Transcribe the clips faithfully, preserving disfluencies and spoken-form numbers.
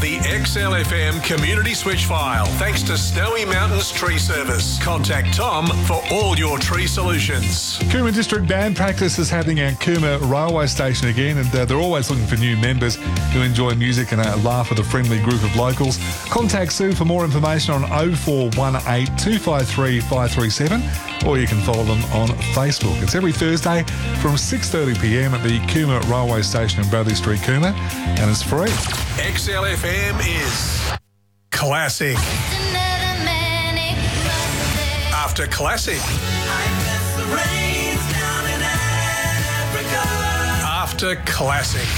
the X L F M Community Switch File, thanks to Snowy Mountains Tree Service. Contact Tom for all your tree solutions. Cooma District Band practice is happening at Cooma Railway Station again, and uh, they're always looking for new members who enjoy music and uh, laugh with a friendly group of locals. Contact Sue for more information on oh four one eight, two five three, five three seven, or you can follow them on Facebook. It's every Thursday from six thirty p m at the Cooma Railway Station in Bradley Street, Cooma, and it's free. X L F M is classic. After classic. After classic.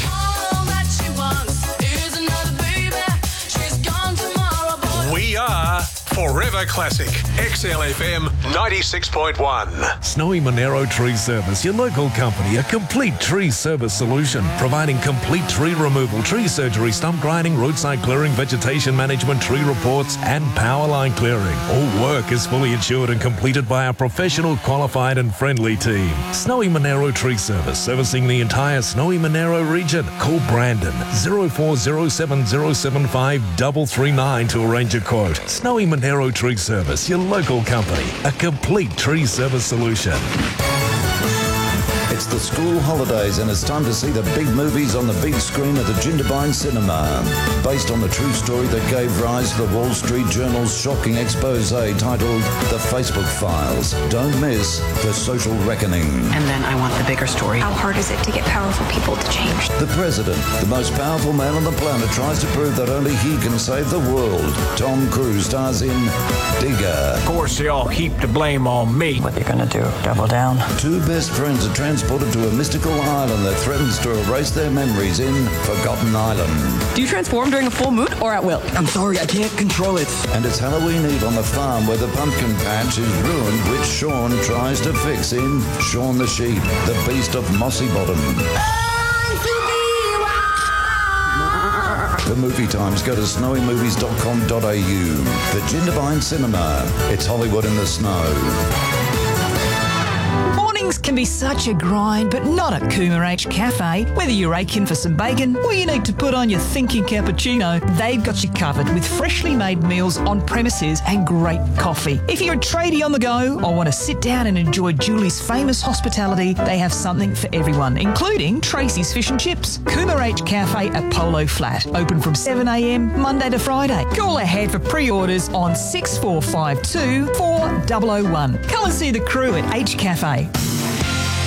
We are Forever Classic. X L F M ninety-six point one. Snowy Monero Tree Service, your local company, a complete tree service solution, providing complete tree removal, tree surgery, stump grinding, roadside clearing, vegetation management, tree reports, and power line clearing. All work is fully insured and completed by a professional, qualified, and friendly team. Snowy Monero Tree Service, servicing the entire Snowy Monero region. Call Brandon zero four zero seven zero seven five three three nine to arrange a quote. Snowy Monero Tree Service, your local company, a complete tree service solution. It's the school holidays and it's time to see the big movies on the big screen at the Jindabyne Cinema. Based on the true story that gave rise to the Wall Street Journal's shocking expose titled The Facebook Files. Don't miss The Social Reckoning. And then I want the bigger story. How hard is it to get powerful people to change? The President, the most powerful man on the planet, tries to prove that only he can save the world. Tom Cruise stars in Digger. Of course, they all heap the blame on me. What are you going to do? Double down? Two best friends are transported to a mystical island that threatens to erase their memories in Forgotten Island. Do you transform during a full moon or at will? I'm sorry, I can't control it. And it's Halloween Eve on the farm where the pumpkin patch is ruined, which Sean tries to fix in Shaun the Sheep, the Beast of Mossy Bottom. For movie times, go to snowy movies dot com dot a u. The Jindabyne Cinema. It's Hollywood in the snow. Mornings can be such a grind, but not at Cooma H Cafe. Whether you're aching for some bacon or you need to put on your thinking cappuccino, they've got you covered with freshly made meals on premises and great coffee. If you're a tradie on the go or want to sit down and enjoy Julie's famous hospitality, they have something for everyone, including Tracy's Fish and Chips. Cooma H Cafe at Polo Flat, open from seven a m Monday to Friday. Call ahead for pre-orders on six four five two, four zero zero one. Come and see the crew at H Cafe.